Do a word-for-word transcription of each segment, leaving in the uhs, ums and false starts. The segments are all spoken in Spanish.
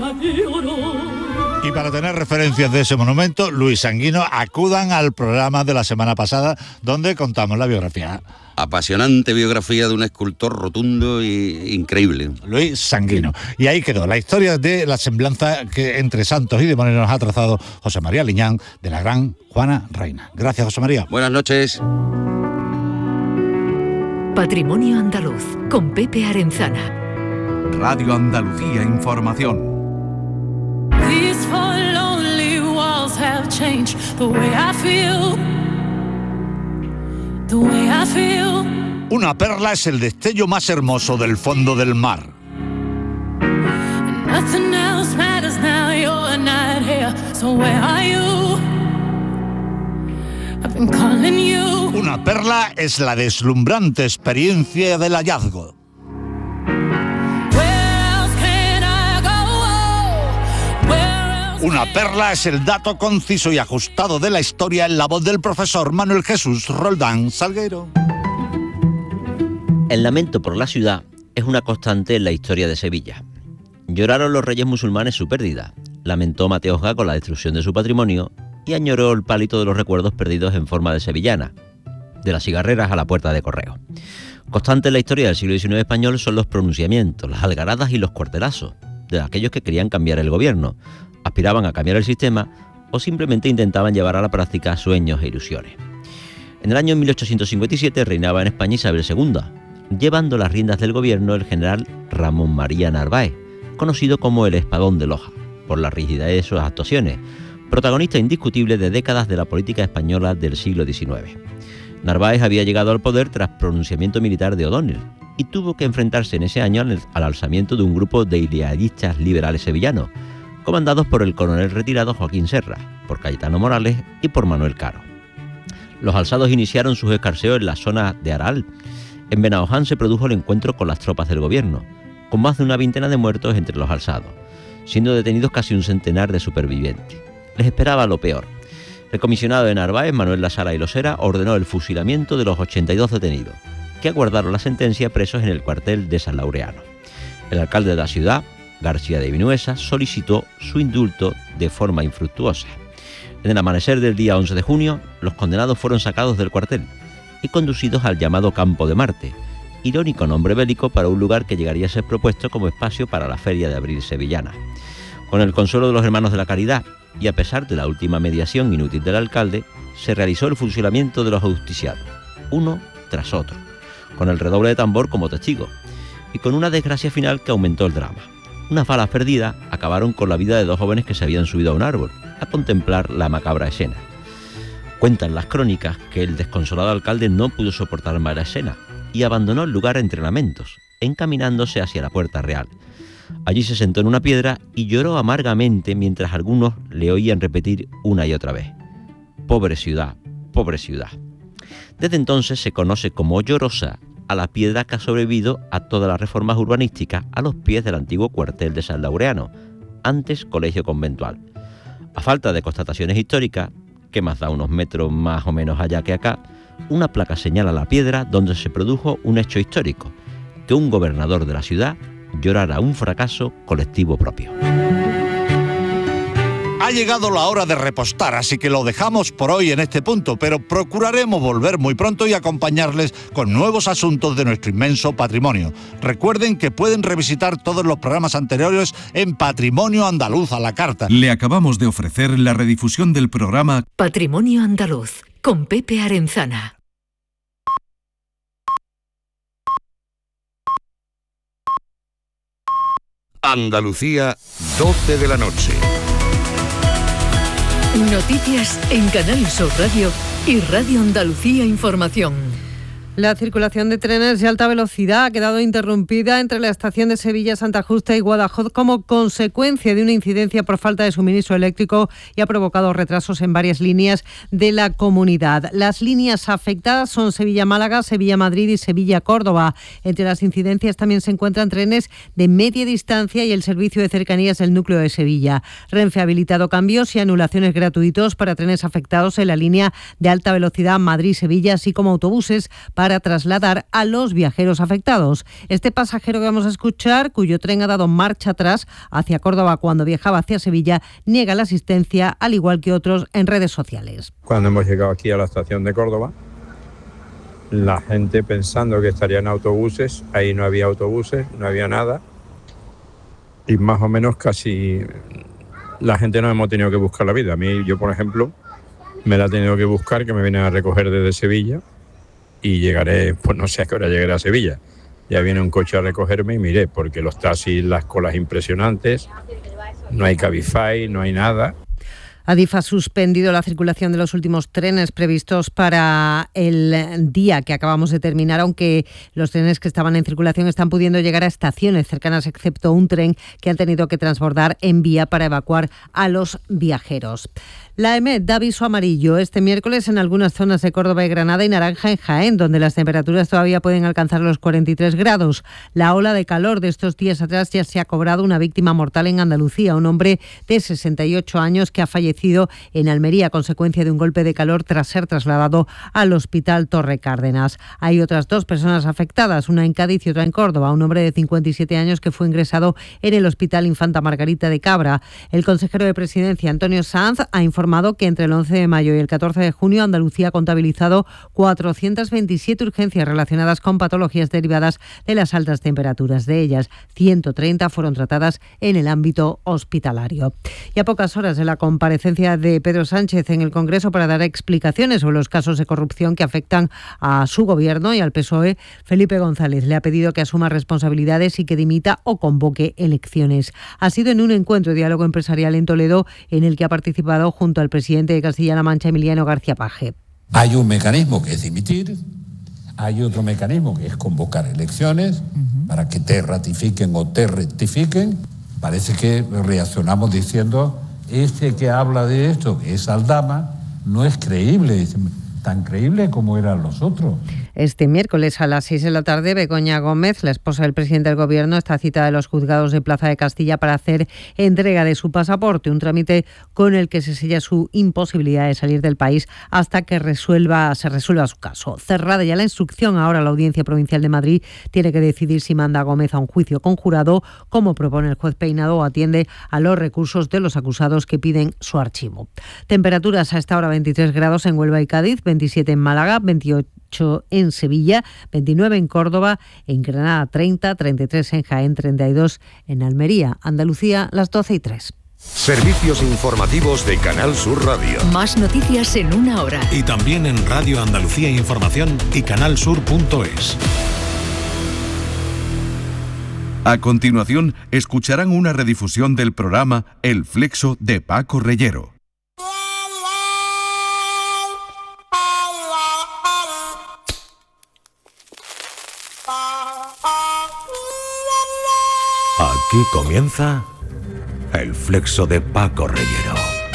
Y para tener referencias de ese monumento, Luis Sanguino, acudan al programa de la semana pasada donde contamos la biografía. Apasionante biografía de un escultor rotundo e increíble. Luis Sanguino. Y ahí quedó la historia de la semblanza que entre santos y demonios nos ha trazado José María Liñán de la gran Juana Reina. Gracias, José María. Buenas noches. Patrimonio Andaluz, con Pepe Arenzana. Radio Andalucía Información. These four lonely walls have changed the way I feel. The way I feel. Una perla es el destello más hermoso del fondo del mar. Nothing else matters now, you're not here. So where are you? I've been calling you. Una perla es la deslumbrante experiencia del hallazgo. Una perla es el dato conciso y ajustado de la historia en la voz del profesor Manuel Jesús Roldán Salguero. El lamento por la ciudad es una constante en la historia de Sevilla. Lloraron los reyes musulmanes su pérdida, lamentó Mateos Gago la destrucción de su patrimonio y añoró el pálito de los recuerdos perdidos en forma de sevillana, de las cigarreras a la puerta de correo. Constante en la historia del siglo diecinueve español son los pronunciamientos, las algaradas y los cuartelazos de aquellos que querían cambiar el gobierno, aspiraban a cambiar el sistema o simplemente intentaban llevar a la práctica sueños e ilusiones. En el año mil ochocientos cincuenta y siete reinaba en España Isabel segunda, llevando las riendas del gobierno el general Ramón María Narváez, conocido como el Espadón de Loja, por la rigidez de sus actuaciones, protagonista indiscutible de décadas de la política española del siglo diecinueve. Narváez había llegado al poder tras pronunciamiento militar de O'Donnell y tuvo que enfrentarse en ese año al, al alzamiento de un grupo de idealistas liberales sevillanos, comandados por el coronel retirado Joaquín Serra, por Cayetano Morales y por Manuel Caro. Los alzados iniciaron sus escarceos en la zona de Aral. En Benahoján se produjo el encuentro con las tropas del gobierno, con más de una veintena de muertos entre los alzados, siendo detenidos casi un centenar de supervivientes. Les esperaba lo peor. El comisionado de Narváez, Manuel La Sala y Losera, ordenó el fusilamiento de los ochenta y dos detenidos, que aguardaron la sentencia presos en el cuartel de San Laureano. El alcalde de la ciudad, García de Vinuesa, solicitó su indulto de forma infructuosa. En el amanecer del día once de junio, los condenados fueron sacados del cuartel y conducidos al llamado Campo de Marte, irónico nombre bélico para un lugar que llegaría a ser propuesto como espacio para la Feria de Abril sevillana. Con el consuelo de los Hermanos de la Caridad y a pesar de la última mediación inútil del alcalde, se realizó el fusilamiento de los ajusticiados, uno tras otro, con el redoble de tambor como testigo, y con una desgracia final que aumentó el drama. Unas balas perdidas acabaron con la vida de dos jóvenes que se habían subido a un árbol a contemplar la macabra escena. Cuentan las crónicas que el desconsolado alcalde no pudo soportar más la escena y abandonó el lugar entre lamentos, encaminándose hacia la Puerta Real. Allí se sentó en una piedra y lloró amargamente mientras algunos le oían repetir una y otra vez: «Pobre ciudad, pobre ciudad». Desde entonces se conoce como Llorosa a la piedra que ha sobrevivido a todas las reformas urbanísticas a los pies del antiguo cuartel de San Laureano, antes colegio conventual. A falta de constataciones históricas, que más da unos metros más o menos allá que acá, una placa señala la piedra donde se produjo un hecho histórico, que un gobernador de la ciudad llorara un fracaso colectivo propio. Ha llegado la hora de repostar, así que lo dejamos por hoy en este punto, pero procuraremos volver muy pronto y acompañarles con nuevos asuntos de nuestro inmenso patrimonio. Recuerden que pueden revisitar todos los programas anteriores en Patrimonio Andaluz a la carta. Le acabamos de ofrecer la redifusión del programa Patrimonio Andaluz, con Pepe Arenzana. Andalucía, doce de la noche. Noticias en Canal Sur Radio y Radio Andalucía Información. La circulación de trenes de alta velocidad ha quedado interrumpida entre la estación de Sevilla, Santa Justa y Guadajoz como consecuencia de una incidencia por falta de suministro eléctrico y ha provocado retrasos en varias líneas de la comunidad. Las líneas afectadas son Sevilla-Málaga, Sevilla-Madrid y Sevilla-Córdoba. Entre las incidencias también se encuentran trenes de media distancia y el servicio de cercanías del núcleo de Sevilla. Renfe ha habilitado cambios y anulaciones gratuitos para trenes afectados en la línea de alta velocidad Madrid-Sevilla, así como autobuses para para trasladar a los viajeros afectados. Este pasajero que vamos a escuchar, cuyo tren ha dado marcha atrás hacia Córdoba cuando viajaba hacia Sevilla, niega la asistencia, al igual que otros en redes sociales. Cuando hemos llegado aquí a la estación de Córdoba, la gente pensando que estarían autobuses, ahí no había autobuses, no había nada, y más o menos casi la gente nos hemos tenido que buscar la vida. A mí, yo por ejemplo, me la he tenido que buscar, que me vienen a recoger desde Sevilla, y llegaré, pues no sé a qué hora llegaré a Sevilla. Ya viene un coche a recogerme y miré, porque los taxis, las colas impresionantes, no hay Cabify, no hay nada. Adif ha suspendido la circulación de los últimos trenes previstos para el día que acabamos de terminar, aunque los trenes que estaban en circulación están pudiendo llegar a estaciones cercanas, excepto un tren que han tenido que transbordar en vía para evacuar a los viajeros. La E M E D da aviso amarillo este miércoles en algunas zonas de Córdoba y Granada y naranja en Jaén, donde las temperaturas todavía pueden alcanzar los cuarenta y tres grados. La ola de calor de estos días atrás ya se ha cobrado una víctima mortal en Andalucía, un hombre de sesenta y ocho años que ha fallecido en Almería a consecuencia de un golpe de calor tras ser trasladado al Hospital Torre Cárdenas. Hay otras dos personas afectadas, una en Cádiz y otra en Córdoba, un hombre de cincuenta y siete años que fue ingresado en el Hospital Infanta Margarita de Cabra. El consejero de Presidencia, Antonio Sanz, ha informado que entre el once de mayo y el catorce de junio Andalucía ha contabilizado cuatrocientas veintisiete urgencias relacionadas con patologías derivadas de las altas temperaturas. De ellas, ciento treinta fueron tratadas en el ámbito hospitalario. Y a pocas horas de la comparecencia de Pedro Sánchez en el Congreso para dar explicaciones sobre los casos de corrupción que afectan a su gobierno y al P S O E, Felipe González le ha pedido que asuma responsabilidades y que dimita o convoque elecciones. Ha sido en un encuentro de diálogo empresarial en Toledo en el que ha participado junto al presidente de Castilla-La Mancha, Emiliano García Paje. Hay un mecanismo que es dimitir, hay otro mecanismo que es convocar elecciones uh-huh. para que te ratifiquen o te rectifiquen. Parece que reaccionamos diciendo, este que habla de esto, que es Aldama, no es creíble, tan creíble como eran los otros. Este miércoles a las seis de la tarde, Begoña Gómez, la esposa del presidente del Gobierno, está citada en los juzgados de Plaza de Castilla para hacer entrega de su pasaporte, un trámite con el que se sella su imposibilidad de salir del país hasta que resuelva, se resuelva su caso. Cerrada ya la instrucción, ahora la Audiencia Provincial de Madrid tiene que decidir si manda a Gómez a un juicio conjurado, como propone el juez Peinado, o atiende a los recursos de los acusados que piden su archivo. Temperaturas a esta hora: veintitrés grados en Huelva y Cádiz, veintisiete en Málaga, veintiocho en Sevilla, veintinueve en Córdoba, en Granada treinta, treinta y tres en Jaén, treinta y dos en Almería. Andalucía, las doce y tres. Servicios informativos de Canal Sur Radio. Más noticias en una hora. Y también en Radio Andalucía Información y canalsur punto es. A continuación, escucharán una redifusión del programa El Flexo de Paco Reyero. Aquí comienza El Flexo de Paco Reyero.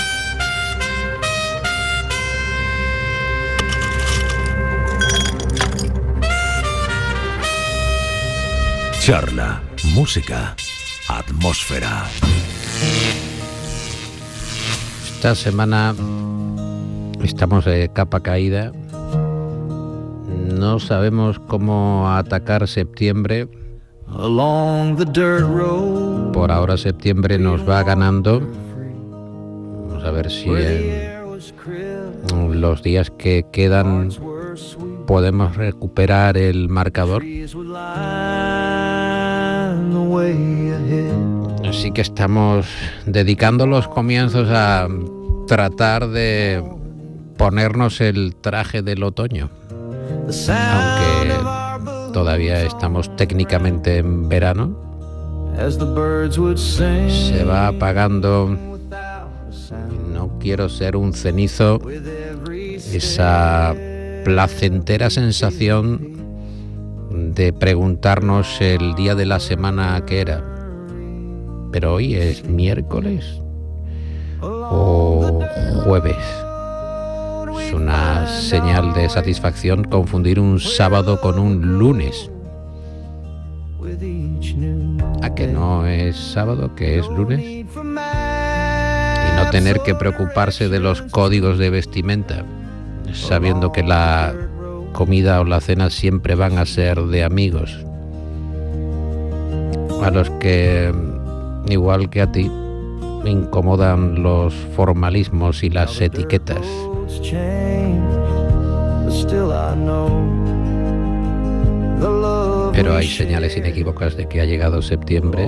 Charla, música, atmósfera. Esta semana estamos de capa caída. No sabemos cómo atacar septiembre. Por ahora septiembre nos va ganando. Vamos a ver si en los días que quedan podemos recuperar el marcador. Así que estamos dedicando los comienzos a tratar de ponernos el traje del otoño, aunque todavía estamos técnicamente en verano. Se va apagando, no quiero ser un cenizo, esa placentera sensación de preguntarnos el día de la semana que era. Pero hoy es miércoles o jueves. Es una señal de satisfacción confundir un sábado con un lunes. ¿A que no es sábado, que es lunes? Y no tener que preocuparse de los códigos de vestimenta, sabiendo que la comida o la cena siempre van a ser de amigos, a los que, igual que a ti, me incomodan los formalismos y las etiquetas. Pero hay señales inequívocas de que ha llegado septiembre,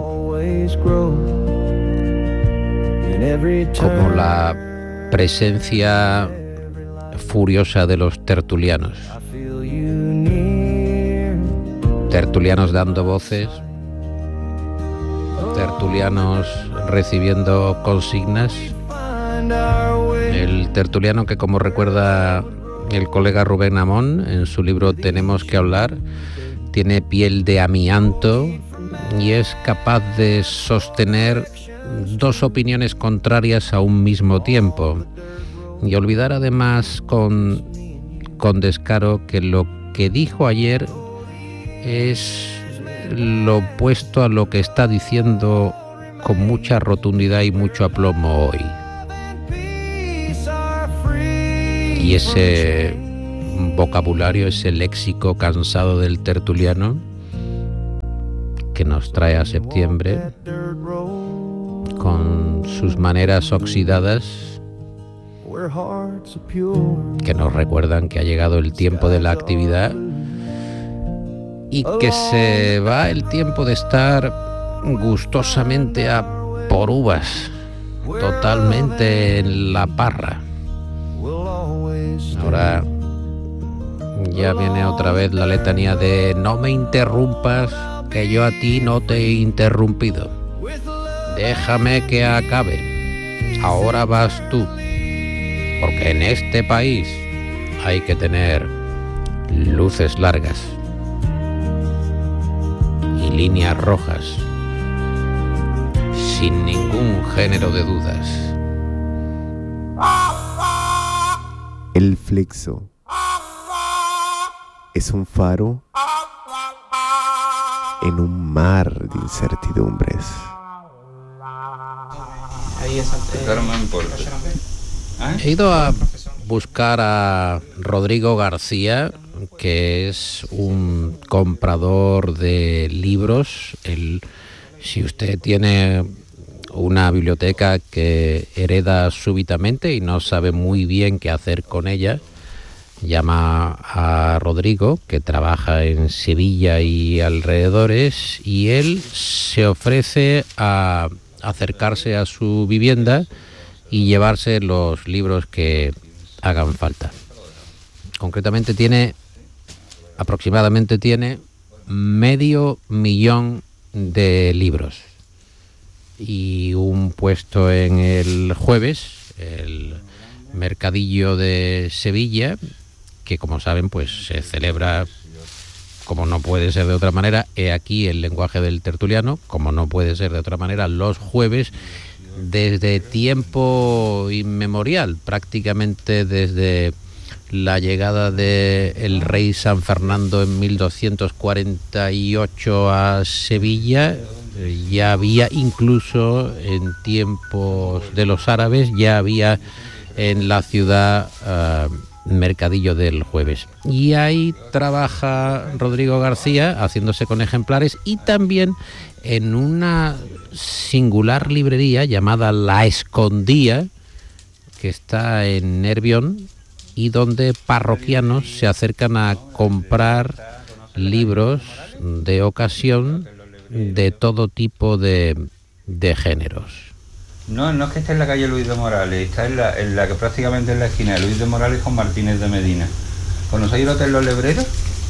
como la presencia furiosa de los tertulianos. Tertulianos dando voces, tertulianos recibiendo consignas. El tertuliano que, como recuerda el colega Rubén Amón en su libro Tenemos que hablar, tiene piel de amianto y es capaz de sostener dos opiniones contrarias a un mismo tiempo y olvidar además con, con descaro que lo que dijo ayer es lo opuesto a lo que está diciendo con mucha rotundidad y mucho aplomo hoy. Y ese vocabulario, ese léxico cansado del tertuliano que nos trae a septiembre, con sus maneras oxidadas que nos recuerdan que ha llegado el tiempo de la actividad y que se va el tiempo de estar gustosamente a por uvas, totalmente en la parra. Ahora ya viene otra vez la letanía de no me interrumpas, que yo a ti no te he interrumpido. Déjame que acabe. Ahora vas tú. Porque en este país hay que tener luces largas y líneas rojas, sin ningún género de dudas. El flexo es un faro en un mar de incertidumbres. He ido a buscar a Rodrigo García, que es un comprador de libros. Él, si usted tiene una biblioteca que hereda súbitamente y no sabe muy bien qué hacer con ella, llama a Rodrigo, que trabaja en Sevilla y alrededores, y él se ofrece a acercarse a su vivienda y llevarse los libros que hagan falta. Concretamente tiene, aproximadamente tiene medio millón de libros y un puesto en el Jueves, el mercadillo de Sevilla, que como saben pues se celebra, como no puede ser de otra manera, he aquí el lenguaje del tertuliano, como no puede ser de otra manera, los jueves desde tiempo inmemorial, prácticamente desde la llegada del rey San Fernando en mil doscientos cuarenta y ocho a Sevilla. Ya había, incluso en tiempos de los árabes, ya había en la ciudad uh, mercadillo del Jueves. Y ahí trabaja Rodrigo García haciéndose con ejemplares, y también en una singular librería llamada La Escondía, que está en Nervión, y donde parroquianos se acercan a comprar libros de ocasión de todo tipo de, de géneros. No, no es que esté en la calle Luis de Morales, está en la, en la que prácticamente en la esquina de Luis de Morales con Martínez de Medina. ¿Conocéis el Hotel Los Lebreros?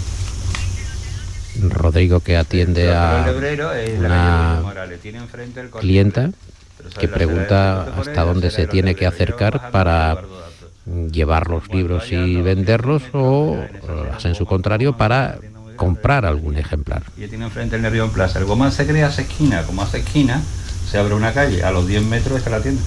Rodrigo, que atiende a una clienta que pregunta hasta dónde se tiene que acercar para llevar los libros y venderlos, o en su contrario para comprar algún ejemplar. Y tiene enfrente el Nervión Plaza. El Gomán se crea esa esquina, como hace esquina, se abre una calle, a los diez metros está la tienda.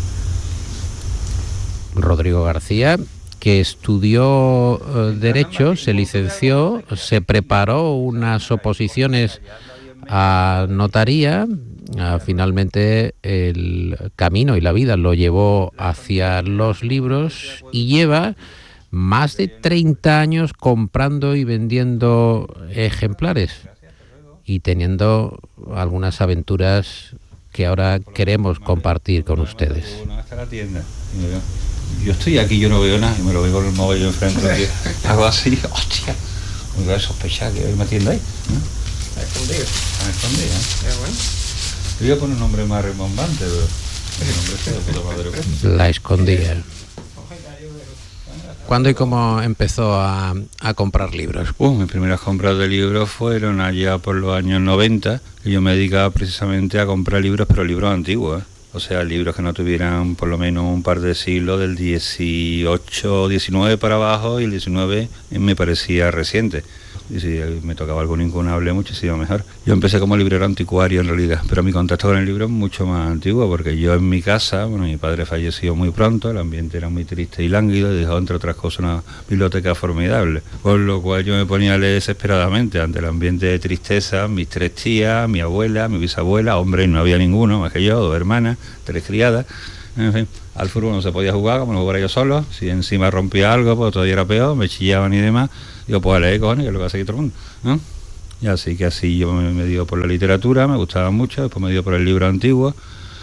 Rodrigo García, que estudió eh, Derecho, se licenció, se preparó unas oposiciones a notaría, a, finalmente el camino y la vida lo llevó hacia los libros, y lleva Más de treinta años comprando y vendiendo ejemplares y teniendo algunas aventuras que ahora queremos compartir con ustedes. Hasta la tienda. Yo estoy aquí, yo no veo nada, y me lo veo con el móvil enfrente. Hago así, hostia, me voy a sospechar que hay una tienda ahí. ¿No? Escondida. Ah, escondida. ¿Eh? Bueno. Yo voy a poner un nombre más rimbombante, pero el nombre es de puta madre. La Escondida. ¿Cuándo y cómo empezó a, a comprar libros? Uh, mis primeras compras de libros fueron allá por los años noventa, y yo me dedicaba precisamente a comprar libros, pero libros antiguos, ¿eh? O sea, libros que no tuvieran por lo menos un par de siglos, del dieciocho, diecinueve para abajo, y el diecinueve me parecía reciente. Y si me tocaba algún incunable, muchísimo mejor. Yo empecé como librero anticuario en realidad, pero mi contacto con el libro es mucho más antiguo, porque yo en mi casa, bueno, mi padre falleció muy pronto, el ambiente era muy triste y lánguido, y dejó entre otras cosas una biblioteca formidable, por lo cual yo me ponía a leer desesperadamente ante el ambiente de tristeza. Mis tres tías, mi abuela, mi bisabuela, hombre, no había ninguno más que yo, dos hermanas, tres criadas, en fin. Al fútbol no se podía jugar, como no jugara yo solo. Si encima rompía algo, pues todavía era peor, me chillaban y demás. Yo pues a leer, cojones, que es lo que hace aquí todo el mundo, ¿no? Y así que así yo me, me dio por la literatura, me gustaba mucho, después me dio por el libro antiguo.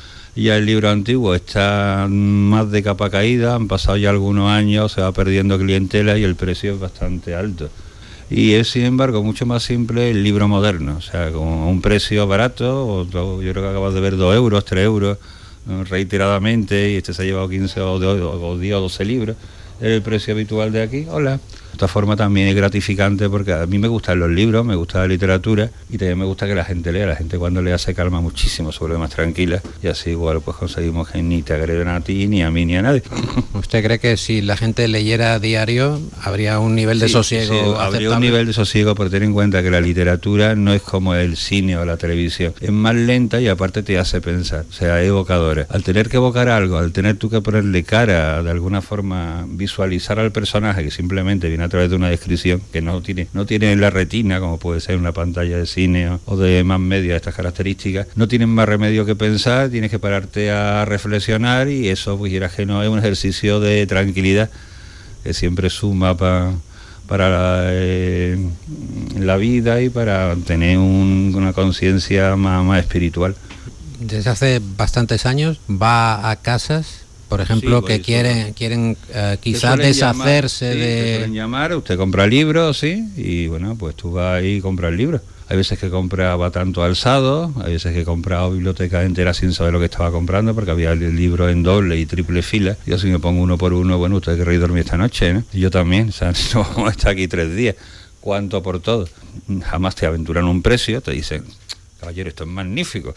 Y ya el libro antiguo está más de capa caída, han pasado ya algunos años, se va perdiendo clientela y el precio es bastante alto. Y es, sin embargo, mucho más simple el libro moderno, o sea, con un precio barato, o, yo creo que acabas de ver dos euros, tres euros, reiteradamente, y este se ha llevado quince o diez o doce libros, es el precio habitual de aquí. Hola. De esta forma también es gratificante, porque a mí me gustan los libros, me gusta la literatura, y también me gusta que la gente lea. La gente cuando lea se calma muchísimo, se vuelve más tranquila, y así igual pues conseguimos que ni te agreden a ti, ni a mí, ni a nadie. ¿Usted cree que si la gente leyera a diario habría un nivel de sí, sosiego sí, aceptable? Habría un nivel de sosiego, por tener en cuenta que la literatura no es como el cine o la televisión, es más lenta y aparte te hace pensar, o sea, es evocadora. Al tener que evocar algo, al tener tú que ponerle cara, de alguna forma visualizar al personaje, que simplemente viene a través de una descripción que no tiene no tiene en la retina, como puede ser una pantalla de cine o, o de más media de estas características, no tienes más remedio que pensar, tienes que pararte a reflexionar, y eso, pues quieras que no, es un ejercicio de tranquilidad que siempre suma pa, para la, eh, la vida y para tener un, una conciencia más, más espiritual. Desde hace bastantes años va a casas, por ejemplo, sí, que quieren quieren uh, quizás deshacerse llamar, sí, de... te suelen llamar, usted compra libros, sí, y bueno, pues tú vas ahí y compras libros. Hay veces que compraba tanto alzado, hay veces que compraba bibliotecas enteras sin saber lo que estaba comprando, porque había libros en doble y triple fila. Yo si me pongo uno por uno, bueno, usted querréis dormir esta noche, ¿no? Y yo también, o sea, no vamos a estar aquí tres días. ¿Cuánto por todo? Jamás te aventuran un precio, te dicen... Caballero, esto es magnífico.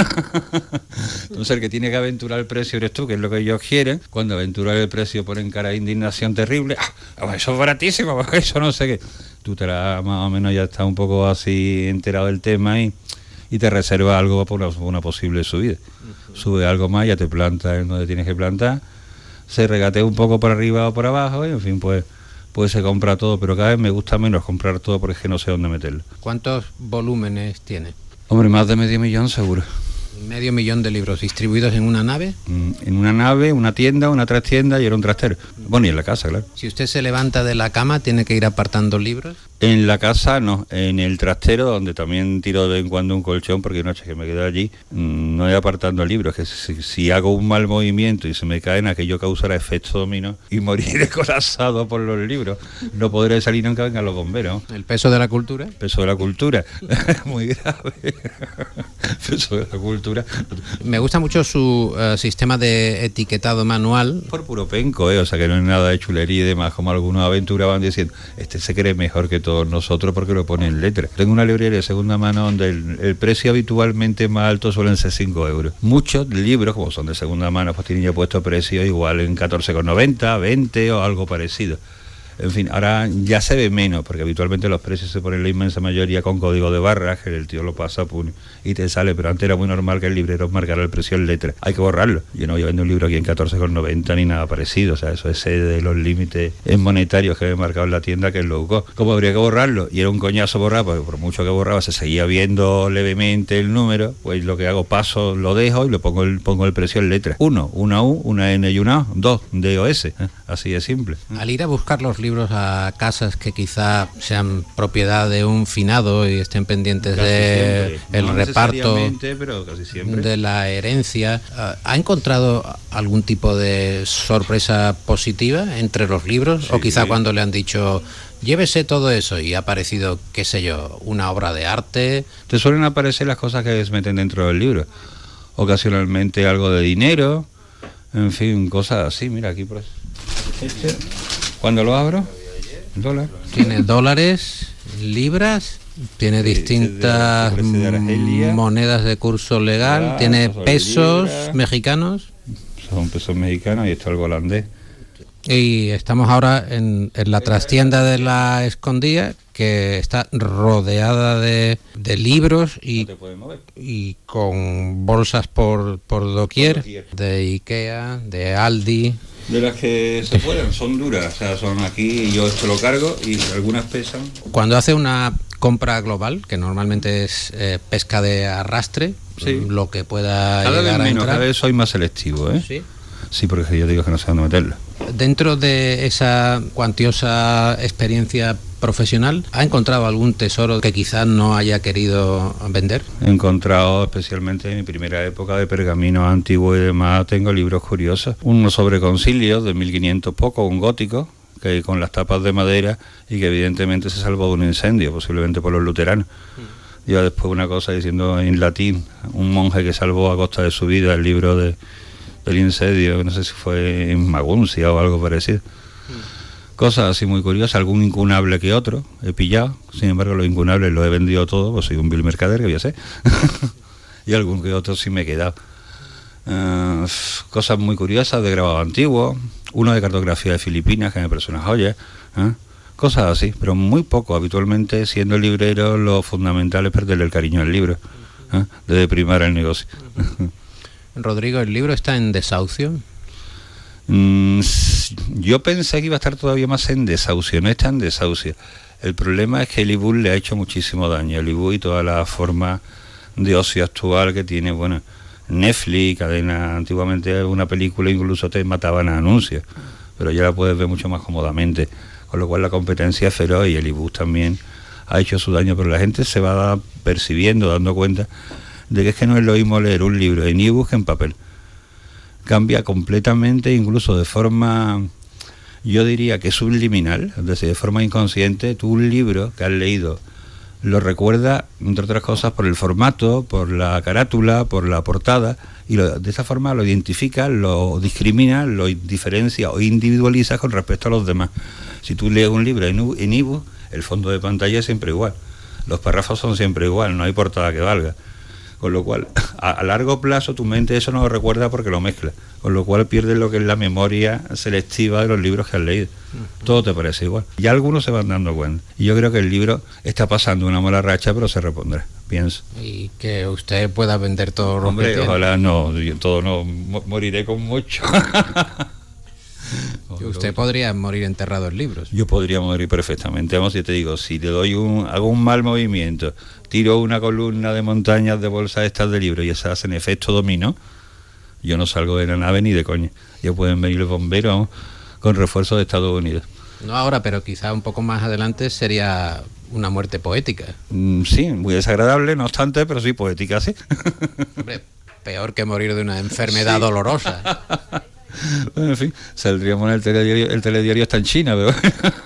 Entonces el que tiene que aventurar el precio eres tú, que es lo que ellos quieren. Cuando aventurar el precio ponen cara de indignación terrible. ¡Ah, eso es baratísimo! Eso no sé qué. Tú te la, más o menos ya estás un poco así enterado del tema y, y te reservas algo por una, una posible subida. Sube algo más, ya te plantas en donde tienes que plantar, se regatea un poco por arriba o por abajo y en fin, pues... pues se compra todo, pero cada vez me gusta menos comprar todo porque es que no sé dónde meterlo. ¿Cuántos volúmenes tiene? Hombre, más de medio millón seguro. ¿Medio millón de libros distribuidos en una nave? Mm, en una nave, una tienda, una trastienda y era un trastero. Bueno, y en la casa, claro. Si usted se levanta de la cama, ¿tiene que ir apartando libros? En la casa no, en el trastero, donde también tiro de vez en cuando un colchón, porque hay noches que me quedo allí, mmm, no voy apartando libros, que si, si hago un mal movimiento y se me caen, aquello causará efecto dominó y moriré colapsado por los libros. No podré salir aunque vengan los bomberos. ¿El peso de la cultura? El peso de la cultura, muy grave. El peso de la cultura. Me gusta mucho su uh, sistema de etiquetado manual. Por puro penco, ¿eh? O sea que no es nada de chulería y demás, como algunos aventuras van diciendo, este se cree mejor que todos nosotros porque lo pone en letra. Tengo una librería de segunda mano donde el, el precio habitualmente más alto suelen ser cinco euros. Muchos libros, como son de segunda mano, pues tienen ya puesto precio igual en catorce con noventa, veinte o algo parecido. En fin, ahora ya se ve menos, porque habitualmente los precios se ponen la inmensa mayoría con código de barras, que el tío lo pasa a puño y te sale, pero antes era muy normal que el librero marcara el precio en letras. Hay que borrarlo. Yo no voy a vender un libro aquí en catorce con noventa ni nada parecido, o sea, eso es de los límites monetarios que he marcado en la tienda, que es low cost. ¿Cómo habría que borrarlo? Y era un coñazo borrar, porque por mucho que borraba se seguía viendo levemente el número, pues lo que hago, paso, lo dejo y le pongo el, pongo el precio en letras. Uno, una U, una N y una O. Dos, D o S. ¿eh? Así de simple. Al ir a buscar los libros a casas que quizá sean propiedad de un finado y estén pendientes Casi de siempre. el No reparto, necesariamente, pero casi siempre. de la herencia, ¿ha encontrado algún tipo de sorpresa positiva entre los libros? Sí. O quizá cuando le han dicho, llévese todo eso, y ha aparecido, qué sé yo, una obra de arte. Te suelen aparecer las cosas que se meten dentro del libro. Ocasionalmente algo de dinero, en fin, cosas así. Mira, aquí por este, cuando lo abro, dólar. Tiene dólares, libras, tiene distintas de, de, de Argelia, monedas de curso legal, libras, tiene pesos libras, mexicanos. Son pesos mexicanos y esto algo holandés. Y estamos ahora en, en la trastienda de la Escondida, que está rodeada de, de libros y, y con bolsas por, por doquier, por doquier, de Ikea, de Aldi. De las que se pueden, son duras, o sea, son aquí y yo esto lo cargo y algunas pesan. Cuando hace una compra global, que normalmente es eh, pesca de arrastre, sí, lo que pueda cada llegar vez a menos, entrar. Cada vez soy más selectivo, ¿eh? Sí. Sí, porque yo digo que no sé dónde meterlo. Dentro de esa cuantiosa experiencia profesional, ¿ha encontrado algún tesoro que quizás no haya querido vender? He encontrado, especialmente en mi primera época de pergaminos antiguos y demás, tengo libros curiosos. Uno sobre concilios de mil quinientos poco, un gótico, que con las tapas de madera y que evidentemente se salvó de un incendio, posiblemente por los luteranos. Mm. Lleva después una cosa diciendo en latín, un monje que salvó a costa de su vida el libro de del incendio, no sé si fue en Maguncia o algo parecido. Mm. Cosas así muy curiosas, algún incunable que otro he pillado, sin embargo los incunables los he vendido todos, pues soy un vil mercader, que ya sé. Y algún que otro sí me he quedado. Uh, cosas muy curiosas de grabado antiguo, uno de cartografía de Filipinas que me parece una joya, ¿eh? Cosas así, pero muy poco. Habitualmente, siendo librero, lo fundamental es perderle el cariño al libro, ¿eh? De deprimar el negocio. Rodrigo, ¿el libro está en desahucio? Mm, yo pensé que iba a estar todavía más en desahucio, no está en desahucio. El problema es que el ebook le ha hecho muchísimo daño, el ebook y toda la forma de ocio actual que tiene, bueno, Netflix, cadena, antiguamente una película incluso te mataban a anuncios, pero ya la puedes ver mucho más cómodamente, con lo cual la competencia es feroz y el ebook también ha hecho su daño, pero la gente se va percibiendo, dando cuenta de que es que no es lo mismo leer un libro en ebook que en papel. Cambia completamente, incluso de forma, yo diría que subliminal, es decir, de forma inconsciente. Tú un libro que has leído lo recuerdas, entre otras cosas, por el formato, por la carátula, por la portada, y lo, de esa forma lo identificas, lo discriminas, lo diferencias o individualizas con respecto a los demás. Si tú lees un libro en, en ebook, el fondo de pantalla es siempre igual, los párrafos son siempre igual, no hay portada que valga. Con lo cual, a, a largo plazo, tu mente eso no lo recuerda porque lo mezcla. Con lo cual pierdes lo que es la memoria selectiva de los libros que has leído. Uh-huh. Todo te parece igual. Ya algunos se van dando cuenta. Y yo creo que el libro está pasando una mala racha, pero se repondrá, pienso. Y que usted pueda vender todo lo Hombre, que tiene. Ojalá no, yo todo no, moriré con mucho. Usted podría morir enterrado en libros. Yo podría morir perfectamente. Vamos, yo te digo, si le doy un, hago un mal movimiento, tiro una columna de montañas de bolsas estas de libros y esas hacen efecto dominó, yo no salgo de la nave ni de coña. Ya pueden venir los bomberos con refuerzos de Estados Unidos. No ahora, pero quizá un poco más adelante sería una muerte poética. Mm, sí, muy desagradable, no obstante, pero sí poética, sí. Hombre, peor que morir de una enfermedad sí. dolorosa. Bueno, en fin, saldríamos en el telediario, el telediario está en China, pero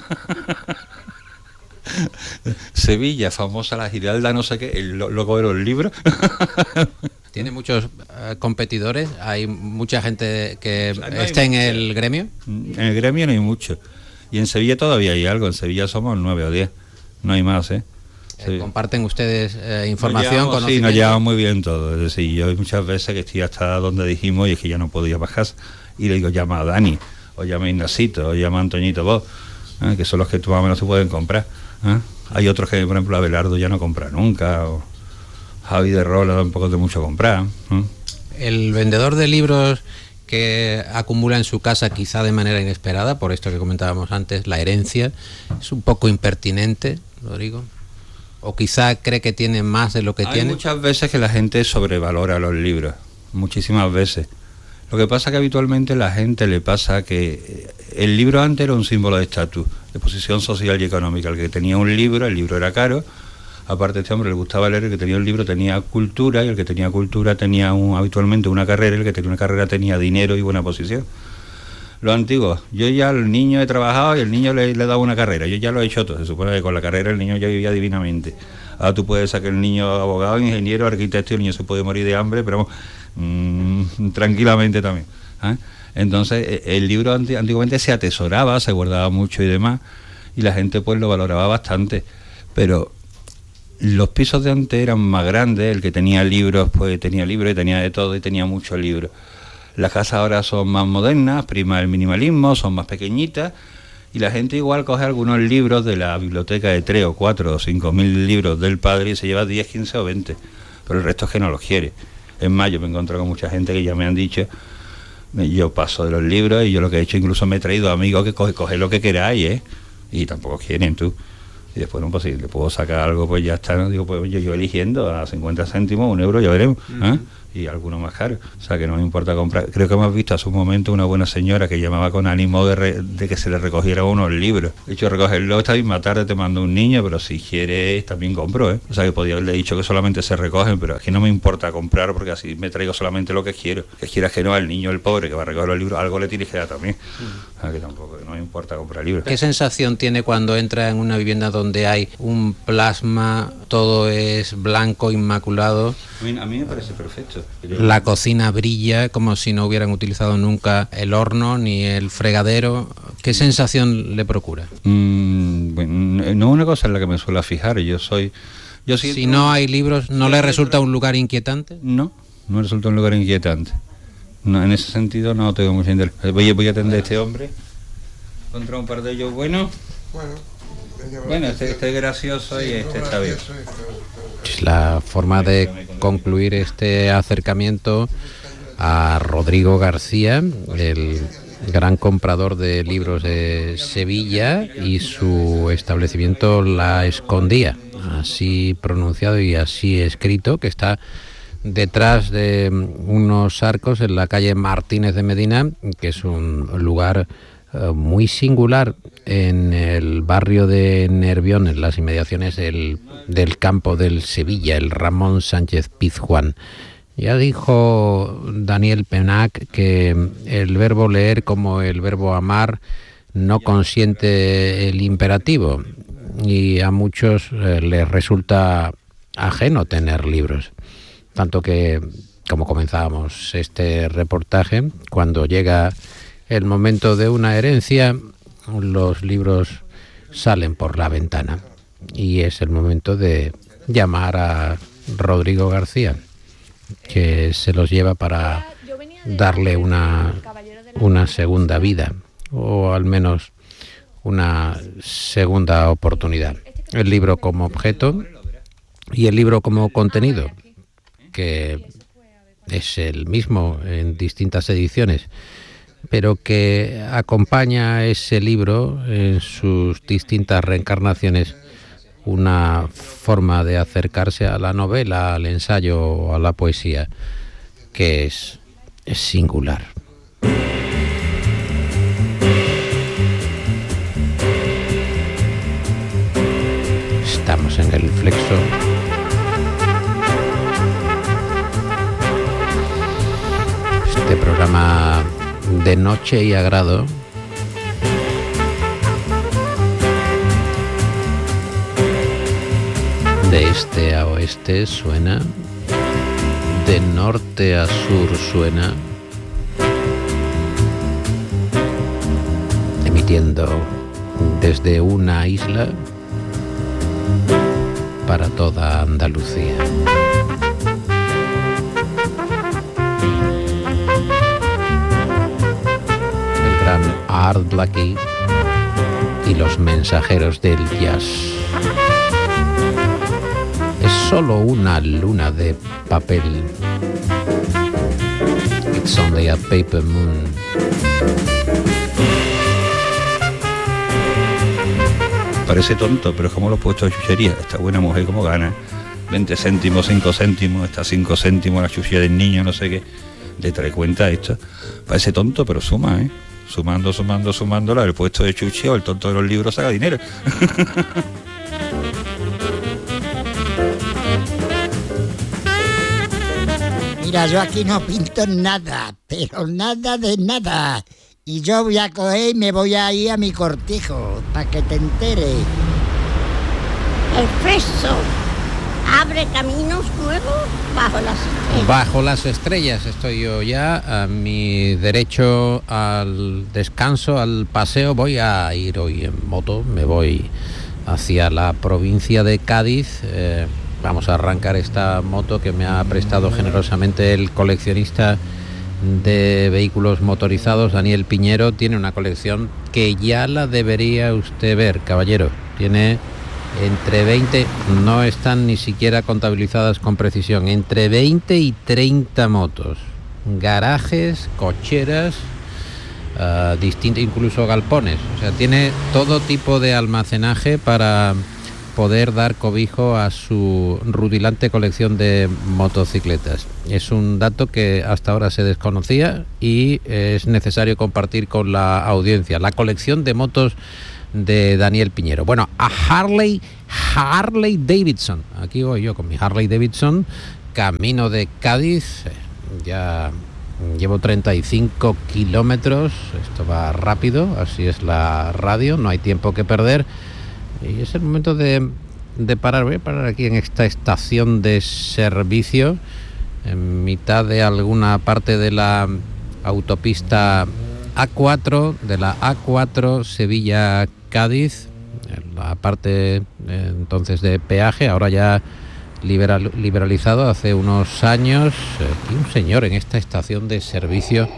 Sevilla, famosa la Giralda, no sé qué, el loco de los libros. ¿Tiene muchos uh, competidores? ¿Hay mucha gente que no está en mucha. el gremio? En el gremio no hay mucho. Y en Sevilla todavía hay algo, en Sevilla somos nueve o diez, no hay más, ¿eh? Eh, ¿Comparten ustedes eh, información? Nos llevamos, sí, nos llevamos muy bien todo. Es decir, yo hay muchas veces que estoy hasta donde dijimos y es que ya no podía bajar. Y le digo, llama a Dani, o llama a Ignacito, o llama a Antoñito vos. ¿eh? Que son los que más o menos se pueden comprar. ¿eh? Hay otros que, por ejemplo, Abelardo ya no compra nunca, o Javi de Rola tampoco es de mucho comprar. ¿eh? El vendedor de libros que acumula en su casa, quizá de manera inesperada, por esto que comentábamos antes, la herencia, es un poco impertinente, Rodrigo, o quizá cree que tiene más de lo que Hay tiene. muchas veces que la gente sobrevalora los libros, muchísimas veces. Lo que pasa que habitualmente la gente le pasa que el libro antes era un símbolo de estatus, de posición social y económica. El que tenía un libro, el libro era caro. Aparte, a este hombre le gustaba leer, el que tenía un libro tenía cultura, y el que tenía cultura tenía un, habitualmente una carrera, y el que tenía una carrera tenía dinero y buena posición. Los antiguos, yo ya el niño he trabajado y el niño le, le he dado una carrera, yo ya lo he hecho todo, se supone que con la carrera el niño ya vivía divinamente. Ahora tú puedes sacar el niño abogado, ingeniero, arquitecto, y el niño se puede morir de hambre, pero vamos, mmm, tranquilamente también. ¿eh? Entonces, el libro antiguamente se atesoraba, se guardaba mucho y demás, y la gente pues lo valoraba bastante, pero los pisos de antes eran más grandes, el que tenía libros pues tenía libros y tenía de todo y tenía muchos libros. Las casas ahora son más modernas, prima el minimalismo, son más pequeñitas, y la gente igual coge algunos libros de la biblioteca de tres o cuatro o cinco mil libros del padre y se lleva diez, quince o veinte, pero el resto es que no los quiere. En mayo me he encontrado con mucha gente que ya me han dicho, yo paso de los libros y yo lo que he hecho, incluso me he traído amigos que coge, coge lo que queráis, ¿eh? Y tampoco quieren tú. Y después, no, pues si le puedo sacar algo, pues ya está, ¿no? Digo, pues yo, yo eligiendo a cincuenta céntimos, un euro, ya veremos, ¿eh? Uh-huh. Y algunos más caros, o sea que no me importa comprar. Creo que hemos visto hace un momento una buena señora que llamaba con ánimo de, re, de que se le recogiera unos libros. De hecho, recogerlo esta misma tarde te mando un niño, pero si quieres también compro, ¿eh? O sea que podía haberle dicho que solamente se recogen, pero aquí no me importa comprar porque así me traigo solamente lo que quiero. Que quieras que no, al niño, el pobre que va a recoger los libros, algo le tienes que dar también. Uh-huh. O sea que tampoco, no me importa comprar libros. ¿Qué sensación tiene cuando entra en una vivienda donde hay un plasma, todo es blanco, inmaculado? A mí, a mí me parece perfecto. La cocina brilla como si no hubieran utilizado nunca el horno ni el fregadero. ¿Qué sensación le procura? Mm, bueno, no es una cosa en la que me suelo fijar. Yo soy... Yo si no hay libros, ¿no le resulta un lugar inquietante? No, no me resulta un lugar inquietante. No, en ese sentido no tengo mucha interés. Voy, voy a atender a este hombre. Encontré un par de ellos buenos. Bueno, bueno este, este es gracioso y este está bien. Es la forma de concluir este acercamiento a Rodrigo García, el gran comprador de libros de Sevilla, y su establecimiento La Escondía, así pronunciado y así escrito, que está detrás de unos arcos en la calle Martínez de Medina, que es un lugar uh, muy singular en el barrio de Nervión, en las inmediaciones del, del campo del Sevilla, el Ramón Sánchez Pizjuán. Ya dijo Daniel Penac que el verbo leer, como el verbo amar, no consiente el imperativo, y a muchos eh, les resulta ajeno tener libros. Tanto que, como comenzábamos este reportaje, cuando llega el momento de una herencia, los libros salen por la ventana, y es el momento de llamar a Rodrigo García, que se los lleva para darle una, una segunda vida, o al menos una segunda oportunidad. El libro como objeto y el libro como contenido, que es el mismo en distintas ediciones, pero que acompaña a ese libro en sus distintas reencarnaciones una forma de acercarse a la novela, al ensayo o a la poesía, que es, es singular. Estamos en el Flexo. Este programa de noche y agrado, de este a oeste suena, de norte a sur suena, emitiendo desde una isla para toda Andalucía. El gran Art Blakey y los mensajeros del jazz. Es solo una luna de papel. It's only a paper moon. Parece tonto, pero es como lo he puesto de chuchería. Esta buena mujer como gana veinte céntimos, cinco céntimos, está cinco céntimos la chuchería del niño, no sé qué. Le trae cuenta esto. Parece tonto, pero suma, ¿eh? Sumando, sumando, sumándola, el puesto de chuchi o el tonto de los libros saca dinero. Mira, yo aquí no pinto nada, pero nada de nada. Y yo voy a coger y me voy a ir a mi cortijo, para que te enteres. El Fleso abre caminos nuevos bajo las estrellas. Bajo las estrellas estoy yo ya, a mi derecho al descanso, al paseo. Voy a ir hoy en moto, me voy hacia la provincia de Cádiz. Eh, vamos a arrancar esta moto que me ha prestado generosamente el coleccionista de vehículos motorizados, Daniel Piñero. Tiene una colección que ya la debería usted ver, caballero. Tiene entre veinte, no están ni siquiera contabilizadas con precisión, entre veinte y treinta motos, garajes, cocheras, uh, distintos, incluso galpones. O sea, tiene todo tipo de almacenaje para poder dar cobijo a su rutilante colección de motocicletas. Es un dato que hasta ahora se desconocía y es necesario compartir con la audiencia. La colección de motos de Daniel Piñero. Bueno, a Harley, Harley Davidson. Aquí voy yo con mi Harley Davidson, camino de Cádiz. Ya llevo treinta y cinco kilómetros. Esto va rápido, así es la radio, no hay tiempo que perder. Y es el momento de, de parar. Voy a parar aquí en esta estación de servicio, en mitad de alguna parte de la autopista A cuatro, de la A cuatro Sevilla-Cádiz, la parte eh, entonces de peaje, ahora ya liberal, liberalizado hace unos años. Aquí un señor en esta estación de servicio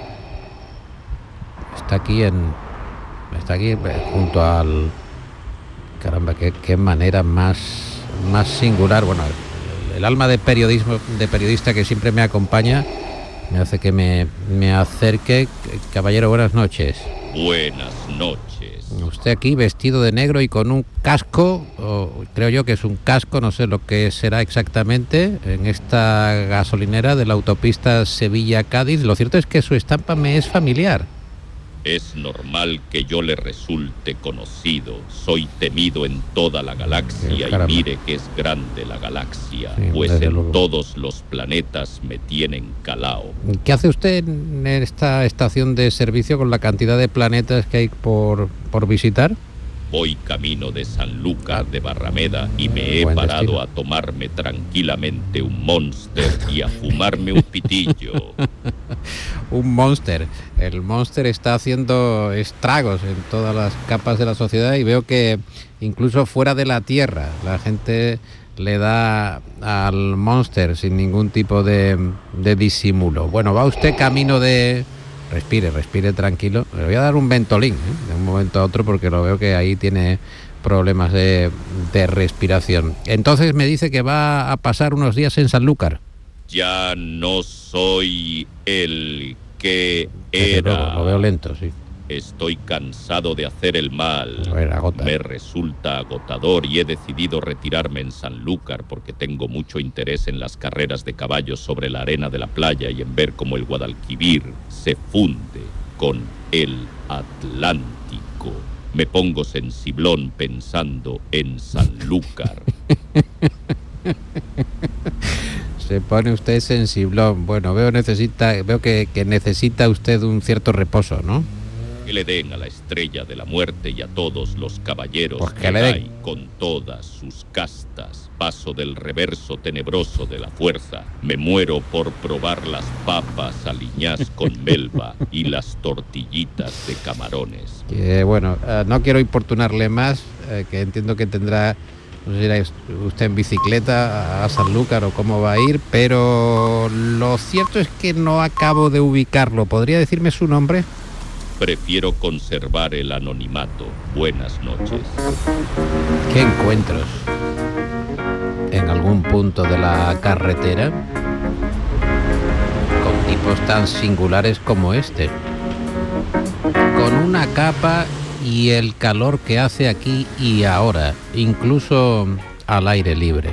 está aquí en está aquí junto al... Caramba, qué, qué manera más, más singular. Bueno, el, el alma de periodismo, de periodista que siempre me acompaña, me hace que me, me acerque. Caballero, buenas noches. Buenas noches. Usted aquí vestido de negro y con un casco, o creo yo que es un casco, no sé lo que será exactamente, en esta gasolinera de la autopista Sevilla-Cádiz. Lo cierto es que su estampa me es familiar. Es normal que yo le resulte conocido. Soy temido en toda la galaxia y mire que es grande la galaxia, sí, pues en luego. Todos los planetas me tienen calao. ¿Qué hace usted en esta estación de servicio con la cantidad de planetas que hay por, por visitar? Voy camino de Sanlúcar de Barrameda y me he Buen parado destino. a tomarme tranquilamente un Monster y a fumarme un pitillo. Un Monster. El Monster está haciendo estragos en todas las capas de la sociedad y veo que incluso fuera de la Tierra la gente le da al Monster sin ningún tipo de, de disimulo. Bueno, va usted camino de... Respire, respire tranquilo. Le voy a dar un Ventolin, ¿eh? de un momento a otro, porque lo veo que ahí tiene problemas de, de respiración. Entonces me dice que va a pasar unos días en Sanlúcar. Ya no soy el que era. Luego, lo veo lento, sí. Estoy cansado de hacer el mal. Ver, agota. Me resulta agotador y he decidido retirarme en Sanlúcar porque tengo mucho interés en las carreras de caballos sobre la arena de la playa y en ver cómo el Guadalquivir se funde con el Atlántico. Me pongo sensiblón pensando en Sanlúcar. Se pone usted sensiblón. Bueno, veo necesita, veo que, que necesita usted un cierto reposo, ¿no? Que le den a la estrella de la muerte y a todos los caballeros pues que, que le den. hay con todas sus castas. Paso del reverso tenebroso de la fuerza. Me muero por probar las papas aliñás con melva y las tortillitas de camarones. Eh, bueno, uh, no quiero importunarle más, eh, que entiendo que tendrá, no sé si irá usted en bicicleta a Sanlúcar o cómo va a ir, pero lo cierto es que no acabo de ubicarlo. ¿Podría decirme su nombre? Prefiero conservar el anonimato. Buenas noches. ¿Qué encuentros en algún punto de la carretera con tipos tan singulares como este? Con una capa y el calor que hace aquí y ahora, incluso al aire libre.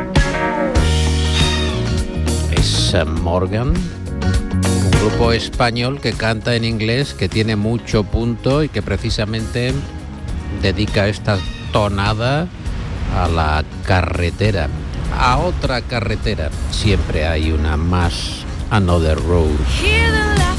Es Morgan, un grupo español que canta en inglés, que tiene mucho punto y que precisamente dedica esta tonada a la carretera, a otra carretera. Siempre hay una más, another road. Hear the